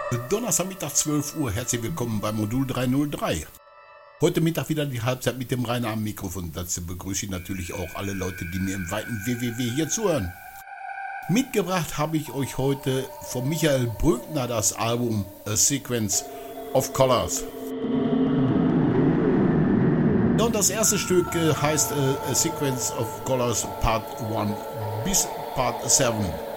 Donnerstagmittag 12 Uhr, herzlich willkommen bei Modul 303. Heute Mittag wieder die Halbzeit mit dem Rainer am Mikrofon. Dazu begrüße ich natürlich auch alle Leute, die mir im weiten WWW hier zuhören. Mitgebracht habe ich euch heute von Michael Brückner das Album A Sequence of Colors. Und das erste Stück heißt A Sequence of Colors Part 1 bis Part 7.